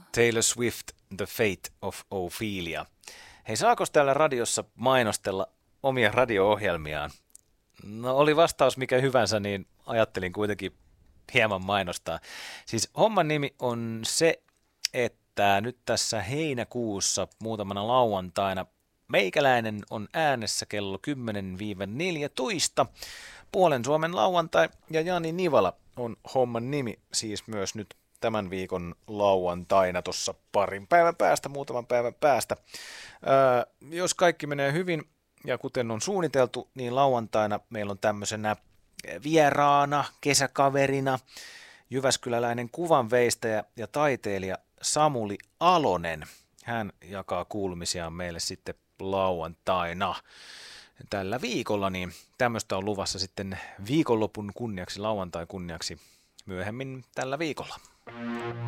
Taylor Swift, The Fate of Ophelia. Hei, saako täällä radiossa mainostella omia radio-ohjelmiaan? No oli vastaus mikä hyvänsä, niin ajattelin kuitenkin hieman mainostaa. Siis homman nimi on se, että nyt tässä heinäkuussa muutamana lauantaina meikäläinen on äänessä kello 10-14. Puolen Suomen lauantai ja Jani Nivala on homman nimi siis myös nyt tämän viikon lauantaina tuossa muutaman päivän päästä. Jos kaikki menee hyvin ja kuten on suunniteltu, niin lauantaina meillä on tämmöisenä vieraana, kesäkaverina jyväskyläläinen kuvanveistäjä ja taiteilija Samuli Alonen. Hän jakaa kuulumisiaan meille sitten lauantaina. Tällä viikolla, niin tämmöistä on luvassa sitten viikonlopun kunniaksi, lauantai kunniaksi myöhemmin tällä viikolla.